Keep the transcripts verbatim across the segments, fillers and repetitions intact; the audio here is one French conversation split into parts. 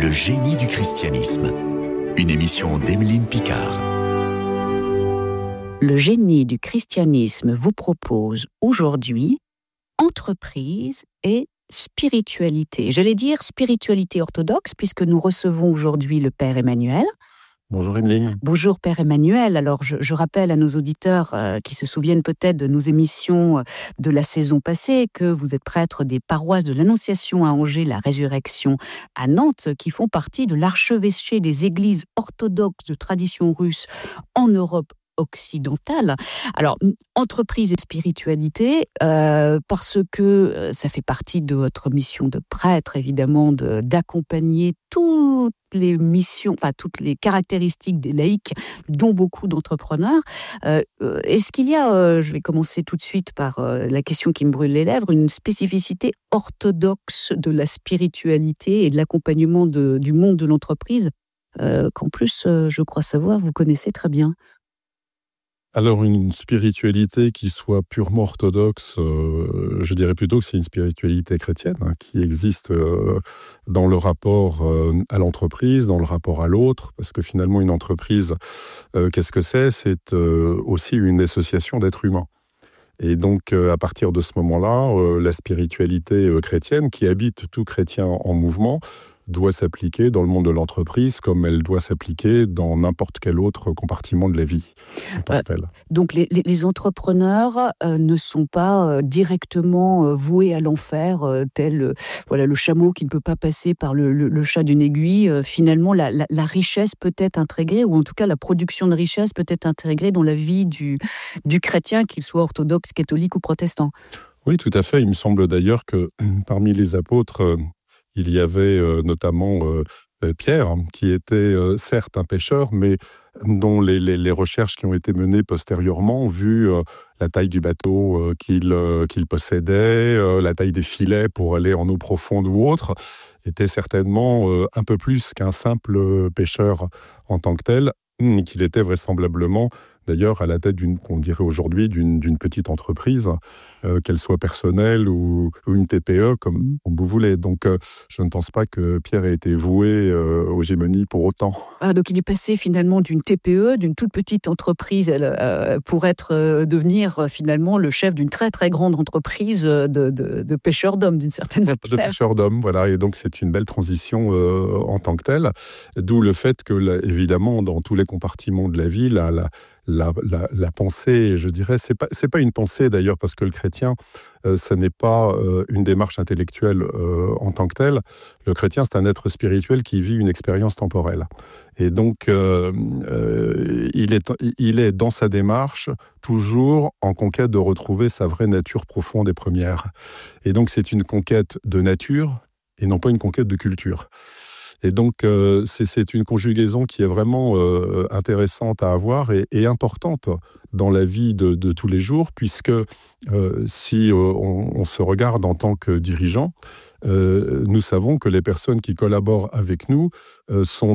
Le génie du christianisme. Une émission d'Emeline Picard. Le génie du christianisme vous propose aujourd'hui entreprise et spiritualité. J'allais dire spiritualité orthodoxe puisque nous recevons aujourd'hui le Père Emmanuel. Bonjour Emeline. Bonjour Père Emmanuel. Alors je, je rappelle à nos auditeurs euh, qui se souviennent peut-être de nos émissions de la saison passée que vous êtes prêtre des paroisses de l'Annonciation à Angers, la Résurrection à Nantes, qui font partie de l'archevêché des églises orthodoxes de tradition russe en Europe occidentale. Alors, entreprise et spiritualité, euh, parce que ça fait partie de votre mission de prêtre, évidemment, de, d'accompagner toutes les missions, enfin toutes les caractéristiques des laïcs, dont beaucoup d'entrepreneurs. Euh, est-ce qu'il y a, euh, je vais commencer tout de suite par euh, la question qui me brûle les lèvres, une spécificité orthodoxe de la spiritualité et de l'accompagnement de, du monde de l'entreprise, euh, qu'en plus, euh, je crois savoir, vous connaissez très bien? Alors, une spiritualité qui soit purement orthodoxe, euh, je dirais plutôt que c'est une spiritualité chrétienne hein, qui existe euh, dans le rapport euh, à l'entreprise, dans le rapport à l'autre, parce que finalement, une entreprise, euh, qu'est-ce que c'est ? C'est euh, aussi une association d'êtres humains. Et donc, euh, à partir de ce moment-là, euh, la spiritualité euh, chrétienne, qui habite tout chrétien en mouvement, doit s'appliquer dans le monde de l'entreprise comme elle doit s'appliquer dans n'importe quel autre compartiment de la vie. En tant que telle. Donc les, les, les entrepreneurs euh, ne sont pas euh, directement euh, voués à l'enfer, euh, tel euh, voilà, le chameau qui ne peut pas passer par le, le, le chat d'une aiguille. Euh, finalement, la, la, la richesse peut être intégrée, ou en tout cas la production de richesse peut être intégrée dans la vie du, du chrétien, qu'il soit orthodoxe, catholique ou protestant. Oui, tout à fait. Il me semble d'ailleurs que parmi les apôtres, euh, il y avait euh, notamment euh, Pierre, qui était euh, certes un pêcheur, mais dont les, les, les recherches qui ont été menées postérieurement, vu euh, la taille du bateau euh, qu'il, euh, qu'il possédait, euh, la taille des filets pour aller en eau profonde ou autre, étaient certainement euh, un peu plus qu'un simple pêcheur en tant que tel, qu'il était vraisemblablement d'ailleurs à la tête d'une, qu'on dirait aujourd'hui, d'une, d'une petite entreprise, euh, qu'elle soit personnelle ou, ou une T P E, comme, comme vous voulez. Donc, euh, je ne pense pas que Pierre ait été voué euh, aux gémonies pour autant. Ah, donc, il est passé finalement d'une T P E, d'une toute petite entreprise, euh, pour être, euh, devenir euh, finalement le chef d'une très très grande entreprise de, de, de pêcheurs d'hommes, d'une certaine manière. De pêcheurs d'hommes, voilà. Et donc, c'est une belle transition euh, en tant que telle. D'où le fait que, là, évidemment, dans tous les compartiments de la vie, la, la La, la, la pensée, je dirais, c'est pas, c'est pas une pensée d'ailleurs, parce que le chrétien, euh, ce n'est pas euh, une démarche intellectuelle euh, en tant que telle. Le chrétien, c'est un être spirituel qui vit une expérience temporelle. Et donc, euh, euh, il est, il est dans sa démarche toujours en conquête de retrouver sa vraie nature profonde et première. Et donc, c'est une conquête de nature et non pas une conquête de culture. Et donc, euh, c'est, c'est une conjugaison qui est vraiment euh, intéressante à avoir et, et importante dans la vie de, de tous les jours, puisque euh, si euh, on, on se regarde en tant que dirigeant, euh, nous savons que les personnes qui collaborent avec nous euh, sont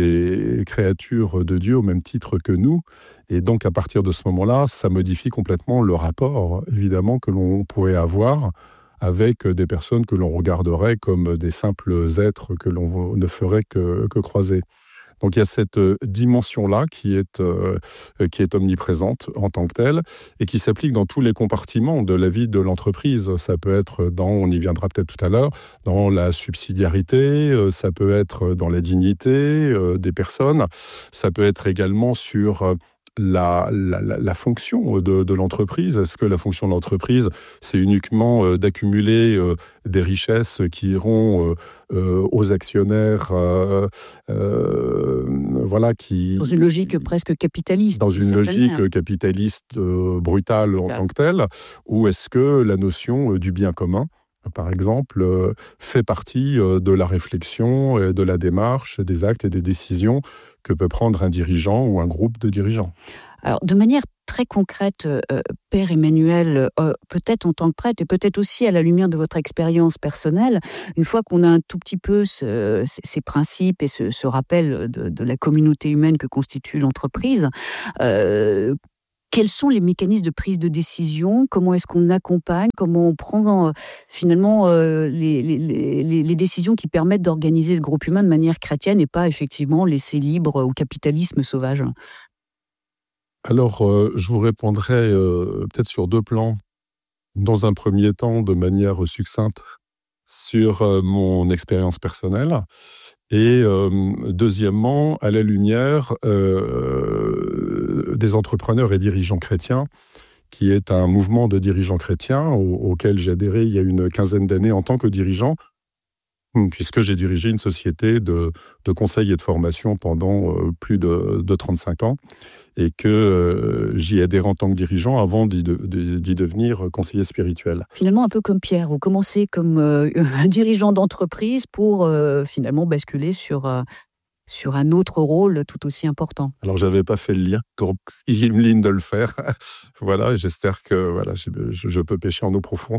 des créatures de Dieu au même titre que nous. Et donc, à partir de ce moment-là, ça modifie complètement le rapport, évidemment, que l'on pourrait avoir avec des personnes que l'on regarderait comme des simples êtres que l'on ne ferait que, que croiser. Donc il y a cette dimension-là qui est, euh, qui est omniprésente en tant que telle et qui s'applique dans tous les compartiments de la vie de l'entreprise. Ça peut être dans, on y viendra peut-être tout à l'heure, dans la subsidiarité, ça peut être dans la dignité euh, des personnes, ça peut être également sur... Euh, La, la, la fonction de, de l'entreprise. Est-ce que la fonction de l'entreprise, c'est uniquement euh, d'accumuler euh, des richesses qui iront euh, euh, aux actionnaires euh, euh, voilà, qui... Dans une logique presque capitaliste. Dans une logique manière. capitaliste euh, brutale en Là. tant que telle, ou est-ce que la notion euh, du bien commun, par exemple, euh, fait partie euh, de la réflexion, euh, de la démarche, des actes et des décisions que peut prendre un dirigeant ou un groupe de dirigeants. Alors, de manière très concrète, euh, Père Emmanuel, euh, peut-être en tant que prêtre et peut-être aussi à la lumière de votre expérience personnelle, une fois qu'on a un tout petit peu ce, ces principes et ce, ce rappel de, de la communauté humaine que constitue l'entreprise, euh, quels sont les mécanismes de prise de décision? Comment est-ce qu'on accompagne? Comment on prend euh, finalement euh, les, les, les, les décisions qui permettent d'organiser ce groupe humain de manière chrétienne et pas effectivement laisser libre au capitalisme sauvage? Alors, euh, je vous répondrai euh, peut-être sur deux plans. Dans un premier temps, de manière succincte, sur euh, mon expérience personnelle. Et euh, deuxièmement, à la lumière euh, des entrepreneurs et dirigeants chrétiens, qui est un mouvement de dirigeants chrétiens au, auquel j'ai adhéré il y a une quinzaine d'années en tant que dirigeant, puisque j'ai dirigé une société de, de conseil et de formation pendant euh, plus de, de trente-cinq ans, et que euh, j'y adhéré en tant que dirigeant avant d'y, de, d'y devenir conseiller spirituel. Finalement, un peu comme Pierre, vous commencez comme euh, un dirigeant d'entreprise pour euh, finalement basculer sur, euh, sur un autre rôle tout aussi important. Alors, je n'avais pas fait le lien, comme il me ligne de le faire. Voilà, et j'espère que voilà, je, je peux pêcher en eau profonde.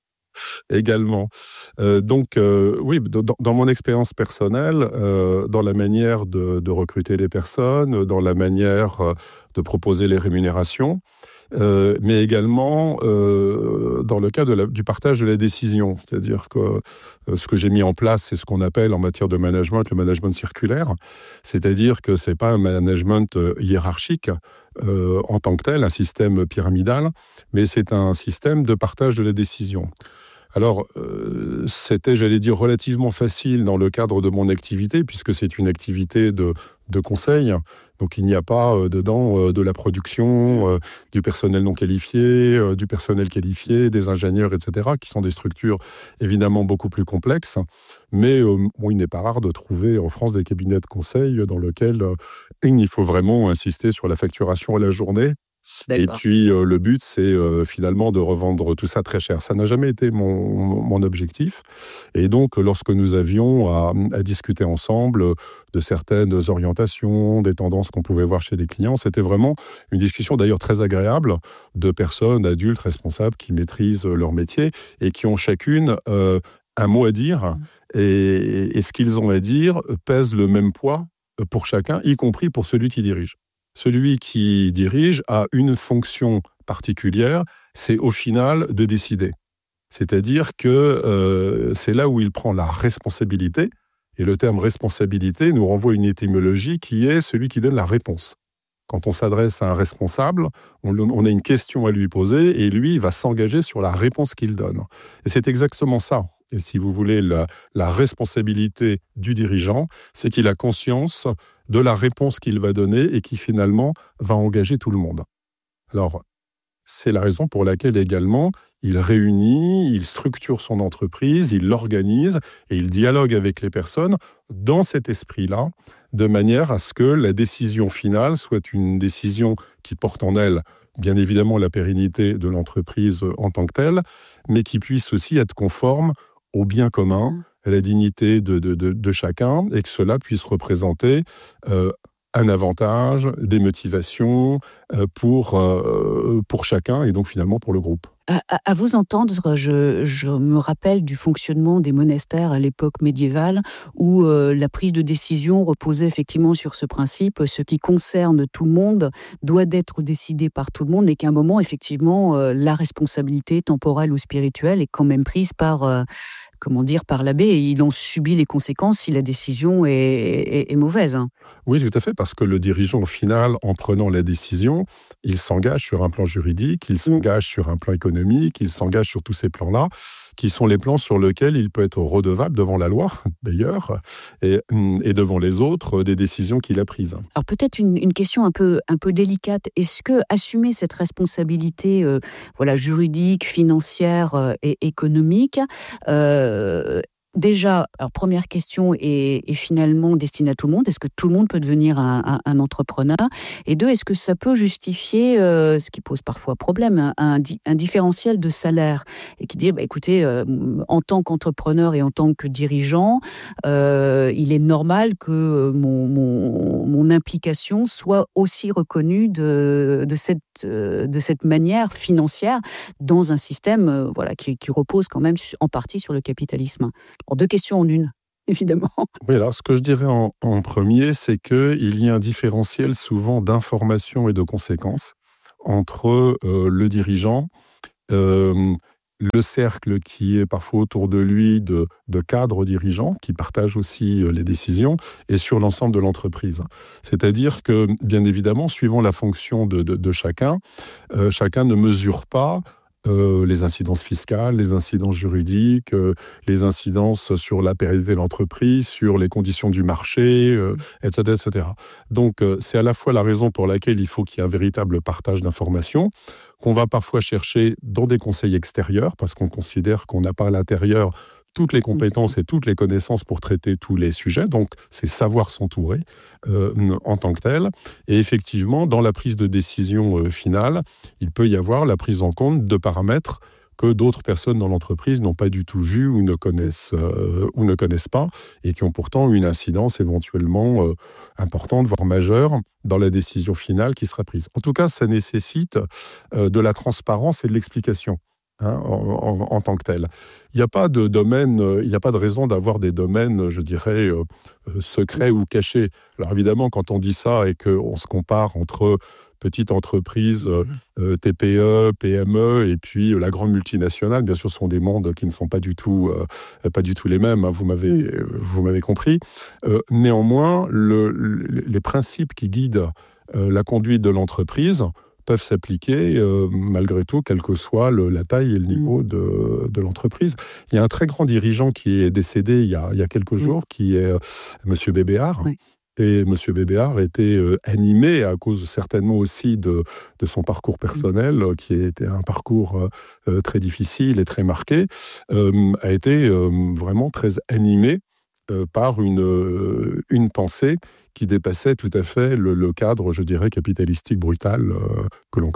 Également. Euh, donc, euh, oui, dans, dans mon expérience personnelle, euh, dans la manière de, de recruter les personnes, dans la manière euh, de proposer les rémunérations, euh, mais également euh, dans le cas de la, du partage de la décision. C'est-à-dire que euh, ce que j'ai mis en place, c'est ce qu'on appelle en matière de management le management circulaire. C'est-à-dire que ce n'est pas un management hiérarchique euh, en tant que tel, un système pyramidal, mais c'est un système de partage de la décision. Alors, euh, c'était, j'allais dire, relativement facile dans le cadre de mon activité, puisque c'est une activité de, de conseil. Donc, il n'y a pas euh, dedans euh, de la production, euh, du personnel non qualifié, euh, du personnel qualifié, des ingénieurs, et cetera, qui sont des structures évidemment beaucoup plus complexes. Mais euh, bon, il n'est pas rare de trouver en France des cabinets de conseil dans lesquels euh, il faut vraiment insister sur la facturation à la journée. D'accord. Et puis, euh, le but, c'est euh, finalement de revendre tout ça très cher. Ça n'a jamais été mon, mon objectif. Et donc, lorsque nous avions à, à discuter ensemble de certaines orientations, des tendances qu'on pouvait voir chez les clients, c'était vraiment une discussion d'ailleurs très agréable de personnes adultes, responsables, qui maîtrisent leur métier et qui ont chacune euh, un mot à dire. Et, et ce qu'ils ont à dire pèse le même poids pour chacun, y compris pour celui qui dirige. Celui qui dirige a une fonction particulière, c'est au final de décider. C'est-à-dire que euh, c'est là où il prend la responsabilité, et le terme responsabilité nous renvoie à une étymologie qui est celui qui donne la réponse. Quand on s'adresse à un responsable, on, on a une question à lui poser, et lui, il va s'engager sur la réponse qu'il donne. Et c'est exactement ça. Et si vous voulez, la, la responsabilité du dirigeant, c'est qu'il a conscience de la réponse qu'il va donner et qui finalement va engager tout le monde. Alors, c'est la raison pour laquelle également il réunit, il structure son entreprise, il l'organise et il dialogue avec les personnes dans cet esprit-là, de manière à ce que la décision finale soit une décision qui porte en elle, bien évidemment, la pérennité de l'entreprise en tant que telle, mais qui puisse aussi être conforme au bien commun, à la dignité de, de, de, de chacun, et que cela puisse représenter euh, un avantage, des motivations euh, pour, euh, pour chacun, et donc finalement pour le groupe. À, à, à vous entendre, je, je me rappelle du fonctionnement des monastères à l'époque médiévale, où euh, la prise de décision reposait effectivement sur ce principe, ce qui concerne tout le monde doit être décidé par tout le monde, et qu'à un moment, effectivement, euh, la responsabilité temporelle ou spirituelle est quand même prise par... Euh, comment dire, par l'abbé, et il en subit les conséquences si la décision est, est, est mauvaise. Oui, tout à fait, parce que le dirigeant, au final, en prenant la décision, il s'engage sur un plan juridique, il s'engage sur un plan économique, il s'engage sur tous ces plans-là, qui sont les plans sur lesquels il peut être redevable devant la loi, d'ailleurs, et, et devant les autres des décisions qu'il a prises. Alors peut-être une, une question un peu, un peu délicate. Est-ce que assumer cette responsabilité euh, voilà, juridique, financière euh, et économique, euh, déjà, alors première question est, est finalement destinée à tout le monde. Est-ce que tout le monde peut devenir un, un, un entrepreneur? Et deux, est-ce que ça peut justifier, euh, ce qui pose parfois problème, un, un, un différentiel de salaire? Et qui dit, bah, écoutez, euh, en tant qu'entrepreneur et en tant que dirigeant, euh, il est normal que mon, mon, mon implication soit aussi reconnue de, de, cette, de cette manière financière dans un système euh, voilà, qui, qui repose quand même en partie sur le capitalisme. Alors, deux questions en une, évidemment. Oui, alors ce que je dirais en, en premier, c'est qu'il y a un différentiel souvent d'informations et de conséquences entre euh, le dirigeant, euh, le cercle qui est parfois autour de lui de, de cadres dirigeants qui partagent aussi les décisions et sur l'ensemble de l'entreprise. C'est-à-dire que, bien évidemment, suivant la fonction de, de, de chacun, euh, chacun ne mesure pas Euh, les incidences fiscales, les incidences juridiques, euh, les incidences sur la pérennité de l'entreprise, sur les conditions du marché, euh, et cetera, et cetera. Donc, euh, c'est à la fois la raison pour laquelle il faut qu'il y ait un véritable partage d'informations, qu'on va parfois chercher dans des conseils extérieurs, parce qu'on considère qu'on n'a pas à l'intérieur toutes les compétences et toutes les connaissances pour traiter tous les sujets. Donc, c'est savoir s'entourer euh, en tant que tel. Et effectivement, dans la prise de décision euh, finale, il peut y avoir la prise en compte de paramètres que d'autres personnes dans l'entreprise n'ont pas du tout vu ou ne connaissent, euh, ou ne connaissent pas, et qui ont pourtant une incidence éventuellement euh, importante, voire majeure, dans la décision finale qui sera prise. En tout cas, ça nécessite euh, de la transparence et de l'explication. Hein, en, en, en tant que tel. Il n'y a pas de domaine, euh, il n'y a pas de raison d'avoir des domaines, je dirais, euh, euh, secrets ou cachés. Alors évidemment, quand on dit ça et qu'on se compare entre petites entreprises, euh, euh, T P E, P M E et puis euh, la grande multinationale, bien sûr, ce sont des mondes qui ne sont pas du tout, euh, pas du tout les mêmes, hein, vous m'avez, vous m'avez compris. Euh, néanmoins, le, le, les principes qui guident euh, la conduite de l'entreprise peuvent s'appliquer euh, malgré tout, quelle que soit le, la taille et le niveau de, de l'entreprise. Il y a un très grand dirigeant qui est décédé il y a, il y a quelques jours, mmh. qui est euh, M. Bébéar. Oui. Et M. Bébéar était euh, animé, à cause certainement aussi de, de son parcours personnel, mmh. qui était un parcours euh, très difficile et très marqué, euh, a été euh, vraiment très animé euh, par une, euh, une pensée qui dépassait tout à fait le, le cadre, je dirais, capitalistique brutal euh, que l'on connaît.